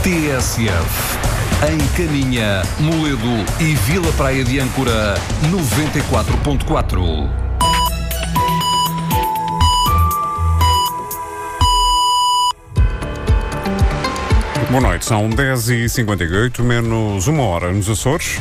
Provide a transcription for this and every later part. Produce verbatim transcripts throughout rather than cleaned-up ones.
T S F. Em Caminha, Moledo e Vila Praia de Âncora, noventa e quatro ponto quatro. Boa noite, são dez e cinquenta e oito, menos uma hora nos Açores.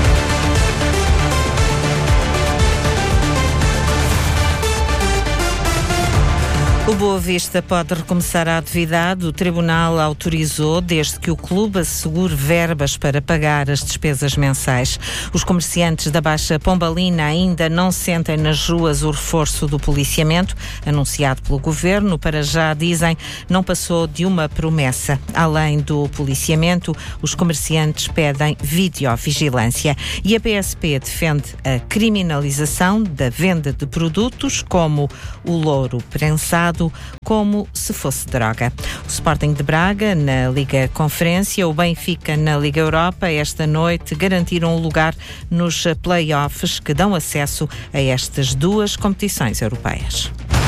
O Boa Vista pode recomeçar a atividade. O Tribunal autorizou, desde que o clube assegure verbas para pagar as despesas mensais. Os comerciantes da Baixa Pombalina ainda não sentem nas ruas o reforço do policiamento, anunciado pelo Governo. Para já, dizem, não passou de uma promessa. Além do policiamento, os comerciantes pedem videovigilância. E a P S P defende a criminalização da venda de produtos como o louro prensado, como se fosse droga. O Sporting de Braga na Liga Conferência, o Benfica na Liga Europa, esta noite garantiram um lugar nos play-offs que dão acesso a estas duas competições europeias.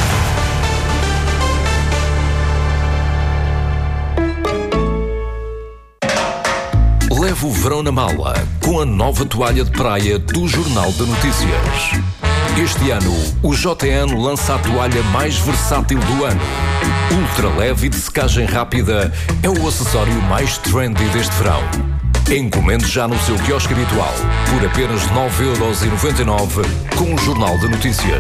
Leve o verão na mala com a nova toalha de praia do Jornal de Notícias. Este ano, o J N lança a toalha mais versátil do ano. Ultra leve e de secagem rápida é o acessório mais trendy deste verão. Encomende já no seu quiosque habitual por apenas nove euros e noventa e nove com o Jornal de Notícias.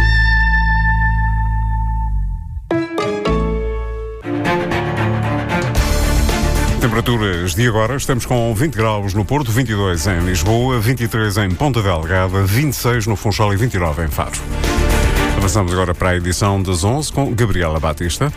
Temperaturas de agora, estamos com vinte graus no Porto, vinte e dois em Lisboa, vinte e três em Ponta Delgada, vinte e seis no Funchal e vinte e nove em Faro. Avançamos agora para a edição das onze com Gabriela Batista.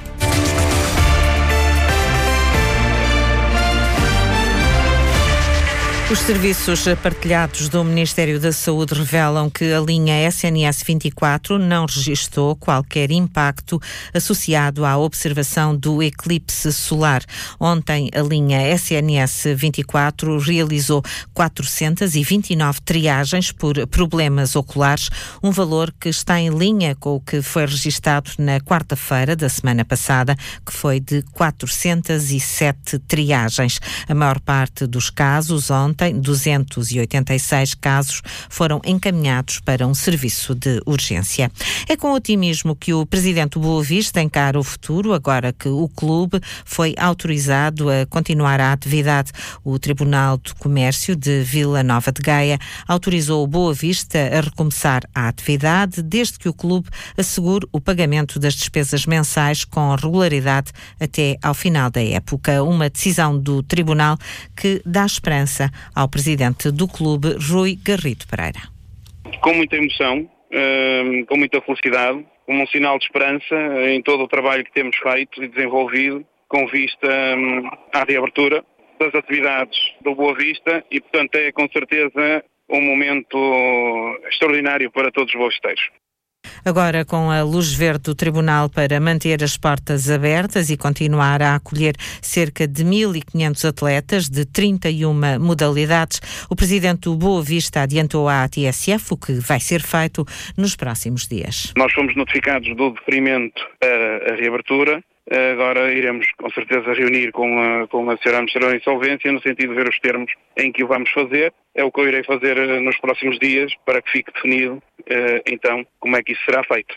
Os serviços partilhados do Ministério da Saúde revelam que a linha S N S vinte e quatro não registou qualquer impacto associado à observação do eclipse solar. Ontem, a linha S N S vinte e quatro realizou quatrocentas e vinte e nove triagens por problemas oculares, um valor que está em linha com o que foi registado na quarta-feira da semana passada, que foi de quatrocentas e sete triagens. A maior parte dos casos ontem, duzentos e oitenta e seis casos, foram encaminhados para um serviço de urgência. É com otimismo que o presidente do Boa Vista encara o futuro, agora que o clube foi autorizado a continuar a atividade. O Tribunal de Comércio de Vila Nova de Gaia autorizou o Boa Vista a recomeçar a atividade, desde que o clube assegure o pagamento das despesas mensais com regularidade até ao final da época. Uma decisão do Tribunal que dá esperança ao presidente do clube, Rui Garrido Pereira. Com muita emoção, com muita felicidade, como um sinal de esperança em todo o trabalho que temos feito e desenvolvido com vista à reabertura das atividades do Boa Vista e, portanto, é com certeza um momento extraordinário para todos os boavisteiros. Agora, com a luz verde do Tribunal para manter as portas abertas e continuar a acolher cerca de mil e quinhentos atletas de trinta e uma modalidades, o presidente do Boa Vista adiantou à T S F o que vai ser feito nos próximos dias. Nós fomos notificados do deferimento para a reabertura. Agora iremos, com certeza, reunir com a, com a senhora Administradora de Insolvência no sentido de ver os termos em que o vamos fazer. É o que eu irei fazer nos próximos dias para que fique definido, então, como é que isso será feito.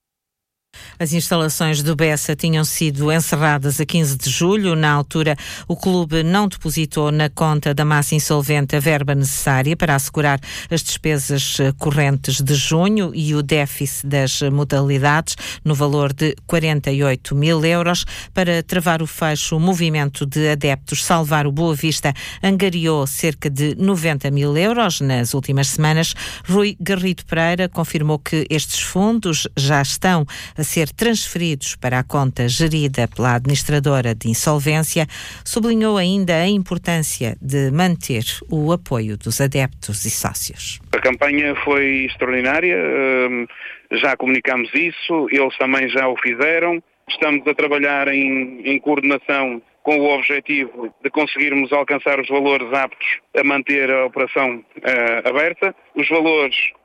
As instalações do Bessa tinham sido encerradas a quinze de julho. Na altura, o clube não depositou na conta da massa insolvente a verba necessária para assegurar as despesas correntes de junho e o déficit das modalidades, no valor de quarenta e oito mil euros. Para travar o fecho, o movimento de adeptos Salvar o Boa Vista angariou cerca de noventa mil euros nas últimas semanas. Rui Garrido Pereira confirmou que estes fundos já estão a ser transferidos para a conta gerida pela administradora de insolvência. Sublinhou ainda a importância de manter o apoio dos adeptos e sócios. A campanha foi extraordinária, já comunicamos isso, eles também já o fizeram. Estamos a trabalhar em, em coordenação com o objetivo de conseguirmos alcançar os valores aptos a manter a operação uh, aberta. Os valores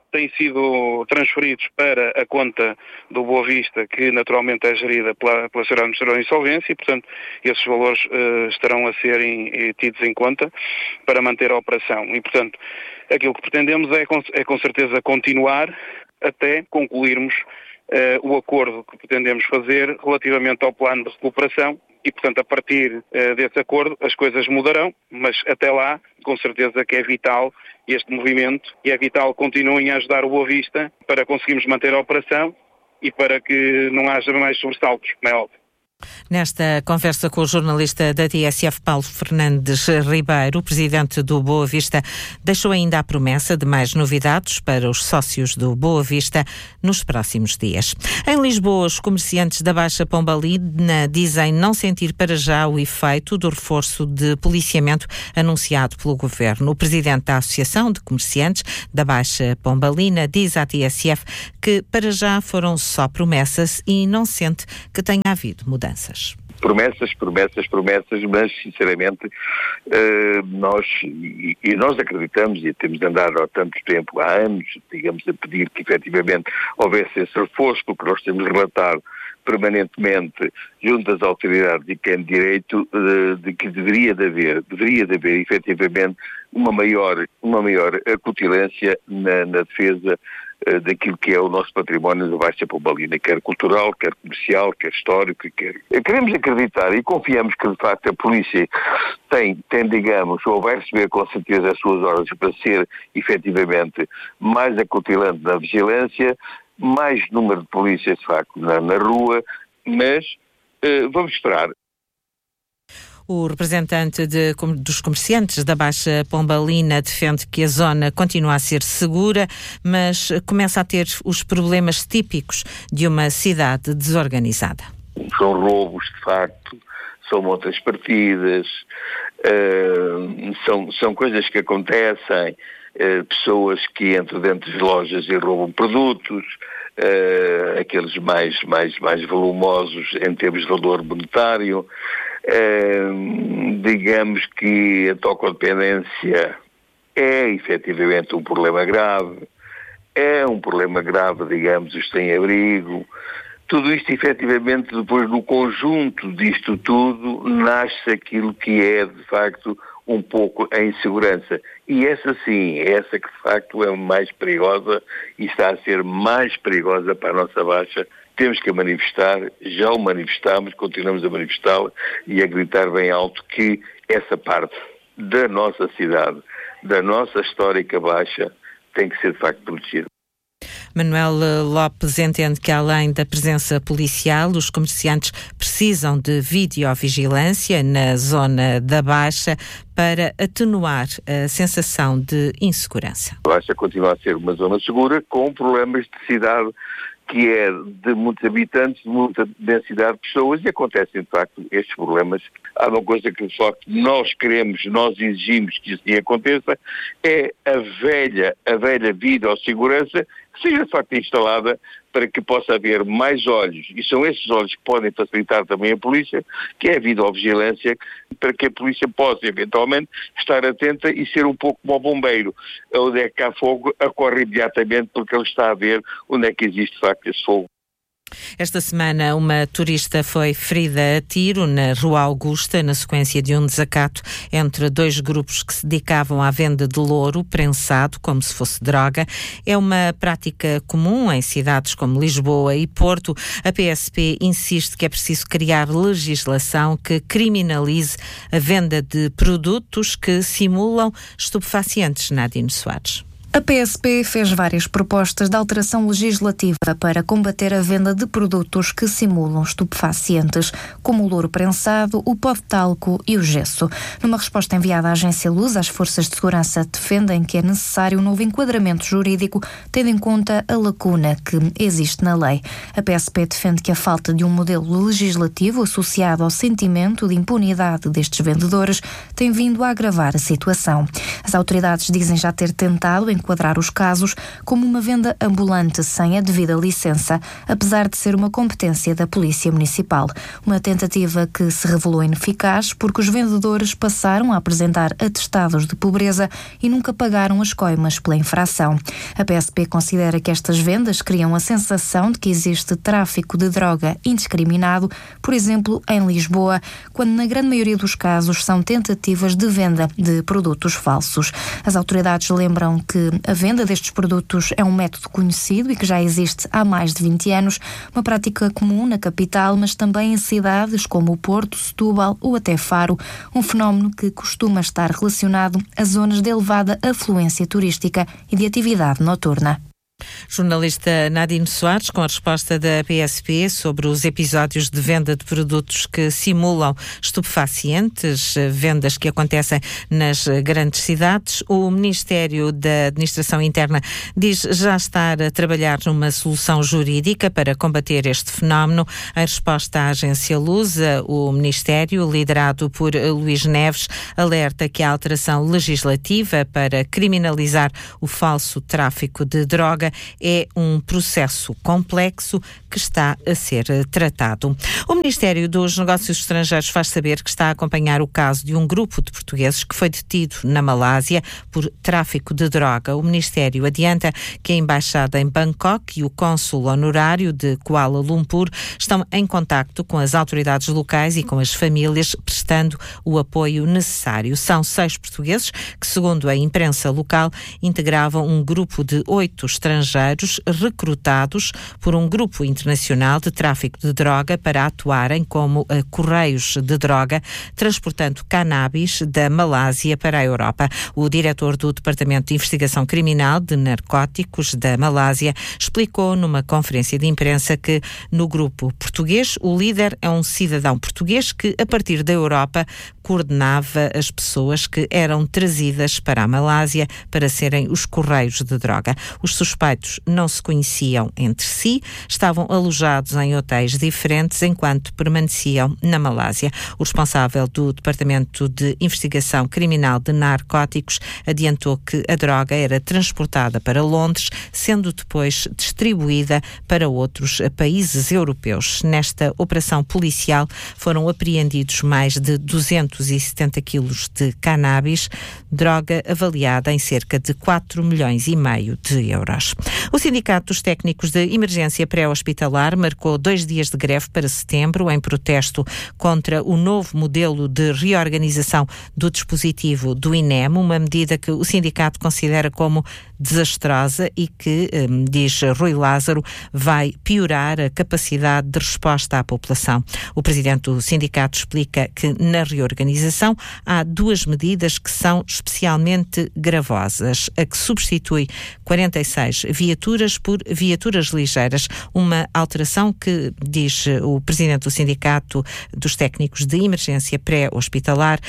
têm sido transferidos para a conta do Boa Vista, que naturalmente é gerida pela, pela Sociedade Administradora de Insolvência, e, portanto, esses valores uh, estarão a serem uh, tidos em conta para manter a operação. E, portanto, aquilo que pretendemos é com, é com certeza continuar até concluirmos uh, o acordo que pretendemos fazer relativamente ao plano de recuperação. E, portanto, a partir uh, desse acordo as coisas mudarão, mas até lá, com certeza que é vital este movimento e é vital que continuem a ajudar o Boa Vista para conseguirmos manter a operação e para que não haja mais sobressaltos, não é óbvio. Nesta conversa com o jornalista da T S F, Paulo Fernandes Ribeiro, o presidente do Boa Vista deixou ainda a promessa de mais novidades para os sócios do Boa Vista nos próximos dias. Em Lisboa, os comerciantes da Baixa Pombalina dizem não sentir para já o efeito do reforço de policiamento anunciado pelo governo. O presidente da Associação de Comerciantes da Baixa Pombalina diz à T S F que para já foram só promessas e não sente que tenha havido mudanças. Promessas, promessas, promessas, mas sinceramente uh, nós, e, e nós acreditamos e temos andado há tanto tempo, há anos, digamos, a pedir que efetivamente houvesse esse reforço, porque nós temos relatado permanentemente junto às autoridades e quem de direito de, de que deveria de haver, deveria de haver efetivamente uma maior, uma maior acutilância na, na defesa uh, daquilo que é o nosso património da Baixa Pombalina, quer cultural, quer comercial, quer histórico, quer... Queremos acreditar e confiamos que de facto a polícia tem, tem digamos, ou vai receber com certeza as suas ordens para ser efetivamente mais acutilante na vigilância, mais número de polícias de facto na, na rua, mas uh, vamos esperar. O representante de, dos comerciantes da Baixa Pombalina defende que a zona continua a ser segura, mas começa a ter os problemas típicos de uma cidade desorganizada. São roubos, de facto, são montas partidas, uh, são, são coisas que acontecem, uh, pessoas que entram dentro das lojas e roubam produtos, uh, aqueles mais, mais, mais volumosos em termos de valor monetário. Uh, digamos que a toxicodependência é efetivamente um problema grave, é um problema grave, digamos, os sem-abrigo. Tudo isto, efetivamente, depois do conjunto disto tudo, nasce aquilo que é, de facto, um pouco a insegurança. E essa sim, essa que de facto é mais perigosa e está a ser mais perigosa para a nossa Baixa. Temos que a manifestar, já o manifestamos, continuamos a manifestá-la e a gritar bem alto que essa parte da nossa cidade, da nossa histórica Baixa, tem que ser de facto protegida. Manuel Lopes entende que, além da presença policial, os comerciantes precisam de videovigilância na zona da Baixa para atenuar a sensação de insegurança. A Baixa continua a ser uma zona segura, com problemas de cidade que é de muitos habitantes, de muita densidade de pessoas, e acontecem, de facto, estes problemas. Há uma coisa que, de facto, nós queremos, nós exigimos que assim aconteça, é a velha, a velha videossegurança que seja, de facto, instalada para que possa haver mais olhos, e são esses olhos que podem facilitar também a polícia, que é a videovigilância, para que a polícia possa, eventualmente, estar atenta e ser um pouco como o bombeiro. Onde é que há fogo, acorre imediatamente, porque ele está a ver onde é que existe, de facto, esse fogo. Esta semana, uma turista foi ferida a tiro na Rua Augusta, na sequência de um desacato entre dois grupos que se dedicavam à venda de louro prensado, como se fosse droga. É uma prática comum em cidades como Lisboa e Porto. A P S P insiste que é preciso criar legislação que criminalize a venda de produtos que simulam estupefacientes. Nadine Soares. A P S P fez várias propostas de alteração legislativa para combater a venda de produtos que simulam estupefacientes, como o louro prensado, o pó de talco e o gesso. Numa resposta enviada à Agência Luz, as forças de segurança defendem que é necessário um novo enquadramento jurídico, tendo em conta a lacuna que existe na lei. A P S P defende que a falta de um modelo legislativo associado ao sentimento de impunidade destes vendedores tem vindo a agravar a situação. As autoridades dizem já ter tentado enquadrar os casos como uma venda ambulante sem a devida licença, apesar de ser uma competência da Polícia Municipal. Uma tentativa que se revelou ineficaz porque os vendedores passaram a apresentar atestados de pobreza e nunca pagaram as coimas pela infração. A P S P considera que estas vendas criam a sensação de que existe tráfico de droga indiscriminado, por exemplo, em Lisboa, quando na grande maioria dos casos são tentativas de venda de produtos falsos. As autoridades lembram que a venda destes produtos é um método conhecido e que já existe há mais de vinte anos, uma prática comum na capital, mas também em cidades como o Porto, Setúbal ou até Faro, um fenómeno que costuma estar relacionado a zonas de elevada afluência turística e de atividade noturna. Jornalista Nadine Soares, com a resposta da P S P sobre os episódios de venda de produtos que simulam estupefacientes, vendas que acontecem nas grandes cidades. O Ministério da Administração Interna diz já estar a trabalhar numa solução jurídica para combater este fenómeno. Em resposta à agência Lusa, o Ministério, liderado por Luís Neves, alerta que a alteração legislativa para criminalizar o falso tráfico de droga é um processo complexo que está a ser tratado. O Ministério dos Negócios Estrangeiros faz saber que está a acompanhar o caso de um grupo de portugueses que foi detido na Malásia por tráfico de droga. O Ministério adianta que a Embaixada em Bangkok e o Cônsul Honorário de Kuala Lumpur estão em contacto com as autoridades locais e com as famílias, prestando o apoio necessário. São seis portugueses que, segundo a imprensa local, integravam um grupo de oito estrangeiros recrutados por um grupo internacional de tráfico de droga para atuarem como uh, correios de droga, transportando cannabis da Malásia para a Europa. O diretor do Departamento de Investigação Criminal de Narcóticos da Malásia explicou numa conferência de imprensa que no grupo português o líder é um cidadão português que, a partir da Europa, coordenava as pessoas que eram trazidas para a Malásia para serem os correios de droga. Os suspeitos não se conheciam entre si, estavam alojados em hotéis diferentes enquanto permaneciam na Malásia. O responsável do Departamento de Investigação Criminal de Narcóticos adiantou que a droga era transportada para Londres, sendo depois distribuída para outros países europeus. Nesta operação policial foram apreendidos mais de duzentos e setenta quilos de cannabis, droga avaliada em cerca de quatro milhões e meio de euros. O Sindicato dos Técnicos de Emergência Pré-Hospitalar marcou dois dias de greve para setembro em protesto contra o novo modelo de reorganização do dispositivo do I N E M, uma medida que o sindicato considera como desastrosa e que, diz Rui Lázaro, vai piorar a capacidade de resposta à população. O presidente do sindicato explica que na reorganização há duas medidas que são especialmente gravosas. A que substitui quarenta e seis viaturas por viaturas ligeiras, uma alteração que, diz o presidente do Sindicato dos Técnicos de Emergência Pré-Hospitalar,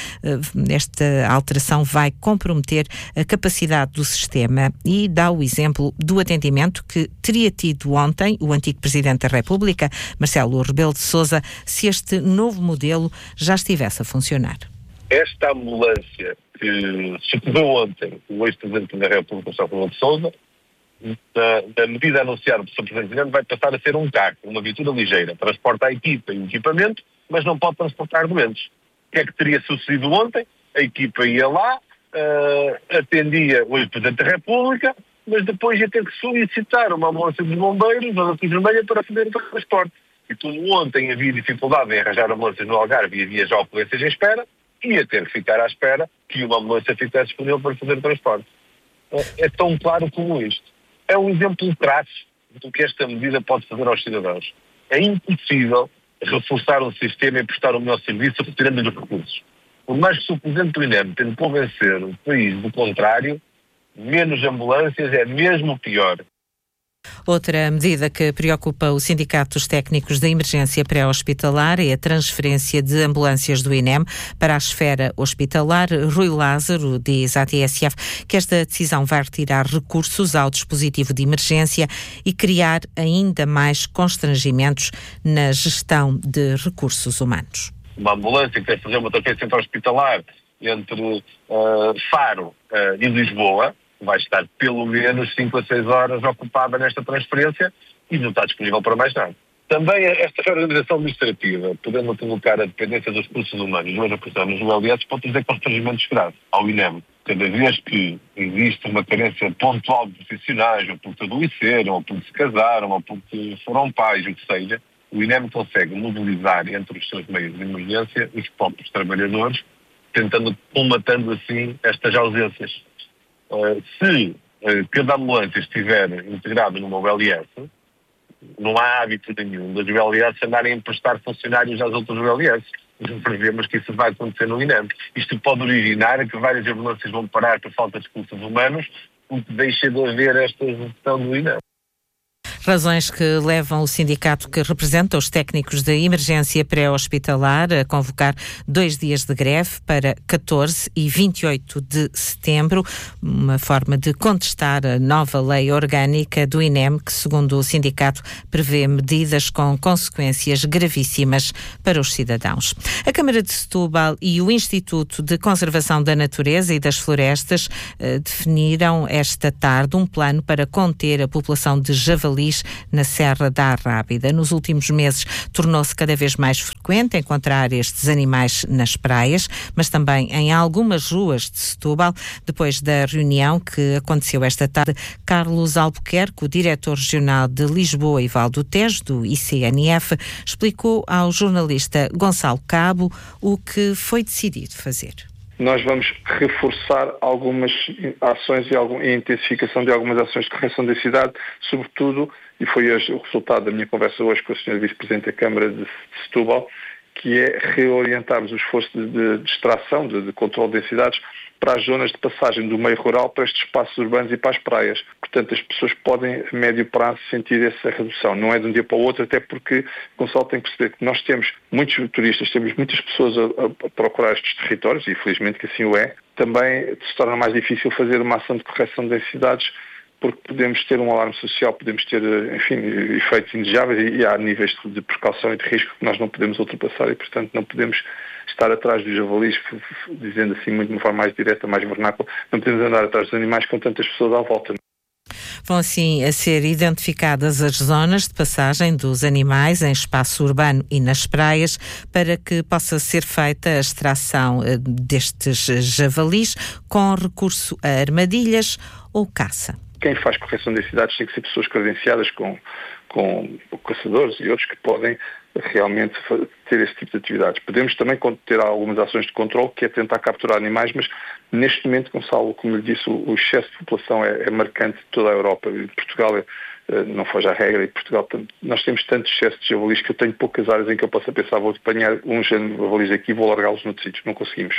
esta alteração vai comprometer a capacidade do sistema e dá o exemplo do atendimento que teria tido ontem o antigo Presidente da República, Marcelo Rebelo de Sousa, se este novo modelo já estivesse a funcionar. Esta ambulância que circulou ontem o ex-Presidente da República, Marcelo Rebelo de Sousa, da, da medida anunciada pelo seu Presidente, vai passar a ser um carro, uma viatura ligeira, transporta a equipa e o equipamento, mas não pode transportar doentes. O que é que teria sucedido ontem? A equipa ia lá, uh, atendia o ex-Presidente da República, mas depois ia ter que solicitar uma ambulância dos bombeiros ou da Cruz Vermelha para fazer o transporte. E como ontem havia dificuldade em arranjar ambulâncias no Algarve e havia já ocorrências em espera, ia ter que ficar à espera que uma ambulância ficasse disponível para fazer o transporte. É, é tão claro como isto. É um exemplo traço do que esta medida pode fazer aos cidadãos. É impossível reforçar um sistema e prestar o melhor serviço retirando os recursos. Por mais que o Presidente do I N E M tente convencer o país do contrário, menos ambulâncias é mesmo pior. Outra medida que preocupa o Sindicato dos Técnicos de Emergência Pré-Hospitalar é a transferência de ambulâncias do I N E M para a esfera hospitalar. Rui Lázaro diz à T S F que esta decisão vai retirar recursos ao dispositivo de emergência e criar ainda mais constrangimentos na gestão de recursos humanos. Uma ambulância que quer fazer uma transferência hospitalar entre uh, Faro uh, e Lisboa vai estar pelo menos cinco a seis horas ocupada nesta transferência e não está disponível para mais nada. Também esta reorganização administrativa, podendo colocar a dependência dos recursos humanos e outras pessoas no L S, pode trazer constrangimentos graves ao I N E M. Cada vez que existe uma carência pontual de profissionais, ou porque adoeceram, ou porque se casaram, ou porque foram pais, o que seja, o I N E M consegue mobilizar entre os seus meios de emergência os próprios trabalhadores, tentando, combatendo assim estas ausências. Uh, se uh, cada ambulância estiver integrada numa L S, não há hábito nenhum das L S andarem a emprestar funcionários às outras L S. Não prevemos que isso vai acontecer no I N E M. Isto pode originar que várias ambulâncias vão parar por falta de recursos humanos, o que deixa de haver esta execução do I N E M. Razões que levam o sindicato que representa os técnicos de emergência pré-hospitalar a convocar dois dias de greve para catorze e vinte e oito de setembro, uma forma de contestar a nova lei orgânica do I N E M, que, segundo o sindicato, prevê medidas com consequências gravíssimas para os cidadãos. A Câmara de Setúbal e o Instituto de Conservação da Natureza e das Florestas eh, definiram esta tarde um plano para conter a população de javalis na Serra da Arrábida. Nos últimos meses tornou-se cada vez mais frequente encontrar estes animais nas praias, mas também em algumas ruas de Setúbal. Depois da reunião que aconteceu esta tarde, Carlos Albuquerque, o diretor regional de Lisboa e Val do Tejo, do I C N F, explicou ao jornalista Gonçalo Cabo o que foi decidido fazer. Nós vamos reforçar algumas ações e a intensificação de algumas ações de correção da cidade, sobretudo, e foi hoje o resultado da minha conversa hoje com a senhora Vice-Presidente da Câmara de Setúbal, que é reorientarmos o esforço de, de, de extração, de, de controle de densidades, para as zonas de passagem do meio rural para estes espaços urbanos e para as praias. Portanto, as pessoas podem, a médio prazo, sentir essa redução. Não é de um dia para o outro, até porque o Gonçalo tem que perceber que nós temos muitos turistas, temos muitas pessoas a, a procurar estes territórios, e felizmente que assim o é. Também se torna mais difícil fazer uma ação de correção de densidades, porque podemos ter um alarme social, podemos ter, enfim, efeitos indesejáveis e, e há níveis de, de precaução e de risco que nós não podemos ultrapassar e, portanto, não podemos estar atrás dos javalis, dizendo assim muito de uma forma mais direta, mais vernácula, não podemos andar atrás dos animais com tantas pessoas à volta. Vão assim a ser identificadas as zonas de passagem dos animais em espaço urbano e nas praias para que possa ser feita a extração destes javalis com recurso a armadilhas ou caça. Quem faz correção de densidades tem que ser pessoas credenciadas com, com caçadores e outros que podem realmente ter esse tipo de atividades. Podemos também ter algumas ações de controle, que é tentar capturar animais, mas neste momento, Gonçalo, como lhe disse, o, o excesso de população é, é marcante de toda a Europa. E Portugal é, não foge à regra, e Portugal, nós temos tanto excesso de javalis que eu tenho poucas áreas em que eu possa pensar, vou apanhar uns javalis aqui e vou largá-los noutros sítios. Não conseguimos.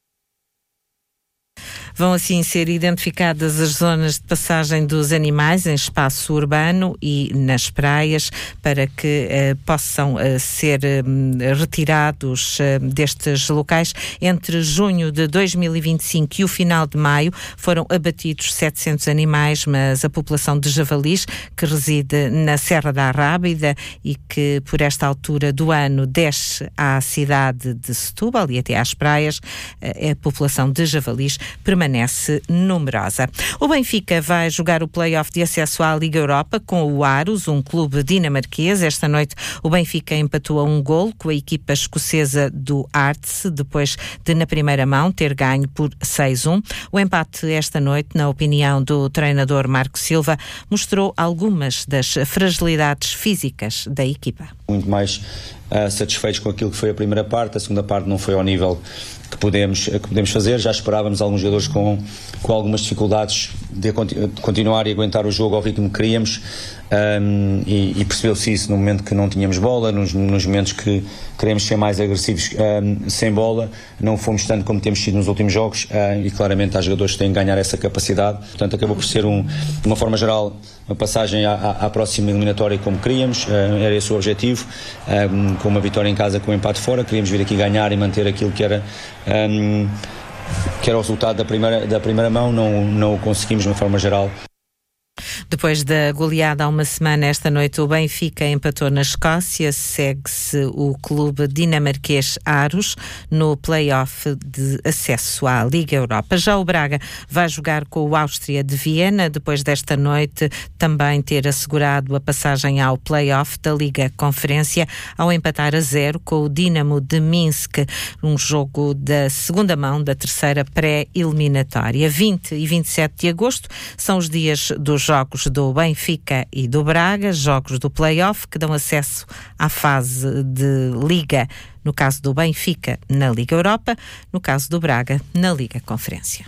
Vão assim ser identificadas as zonas de passagem dos animais em espaço urbano e nas praias para que eh, possam eh, ser eh, retirados eh, destes locais. Entre junho de dois mil e vinte e cinco e o final de maio foram abatidos setecentos animais, mas a população de javalis que reside na Serra da Arrábida e que por esta altura do ano desce à cidade de Setúbal e até às praias, eh, a população de javalis permanece numerosa. O Benfica vai jogar o play-off de acesso à Liga Europa com o Aros, um clube dinamarquês. Esta noite o Benfica empatou a um golo com a equipa escocesa do Hearts, depois de na primeira mão ter ganho por seis a um. O empate esta noite, na opinião do treinador Marco Silva, mostrou algumas das fragilidades físicas da equipa. Muito mais uh, satisfeitos com aquilo que foi a primeira parte, a segunda parte não foi ao nível que podemos, que podemos fazer. Já esperávamos alguns jogadores com, com algumas dificuldades de, de continuar e aguentar o jogo ao ritmo que queríamos, um, e, e percebeu-se isso no momento que não tínhamos bola, nos, nos momentos que queremos ser mais agressivos um, sem bola, não fomos tanto como temos sido nos últimos jogos, um, e claramente há jogadores que têm que ganhar essa capacidade. Portanto, acabou por ser, um, de uma forma geral, uma passagem à, à, à próxima eliminatória como queríamos, uh, era esse o objetivo, um, com uma vitória em casa, com um empate fora. Queríamos vir aqui ganhar e manter aquilo que era, um, que era o resultado da primeira, da primeira mão. Não, não o conseguimos de uma forma geral. Depois da goleada há uma semana, esta noite o Benfica empatou na Escócia. Segue-se o clube dinamarquês Aros no play-off de acesso à Liga Europa. Já o Braga vai jogar com o Áustria de Viena, depois desta noite também ter assegurado a passagem ao play-off da Liga Conferência, ao empatar a zero com o Dinamo de Minsk, um jogo da segunda mão da terceira pré-eliminatória. vinte e vinte e sete de agosto são os dias dos jogos do Benfica e do Braga, jogos do play-off que dão acesso à fase de Liga, no caso do Benfica na Liga Europa, no caso do Braga na Liga Conferência.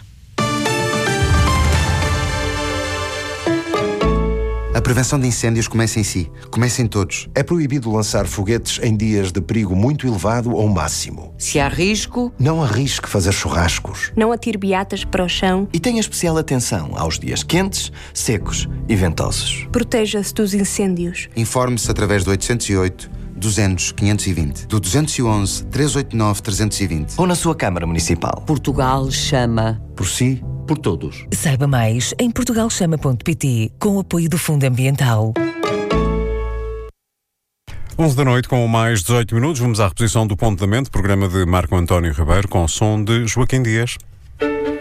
A prevenção de incêndios começa em si. Começa em todos. É proibido lançar foguetes em dias de perigo muito elevado ou máximo. Se há risco, não arrisque fazer churrascos. Não atire beatas para o chão. E tenha especial atenção aos dias quentes, secos e ventosos. Proteja-se dos incêndios. Informe-se através do oitocentos e oito, duzentos, quinhentos e vinte, do duzentos e onze, trezentos e oitenta e nove, trezentos e vinte. Ou na sua Câmara Municipal. Portugal chama. Por si, por todos. Saiba mais em portugal chama ponto pt, com o apoio do Fundo Ambiental. onze da noite, com mais dezoito minutos, vamos à reposição do Ponto da Mente, programa de Marco António Ribeiro, com som de Joaquim Dias.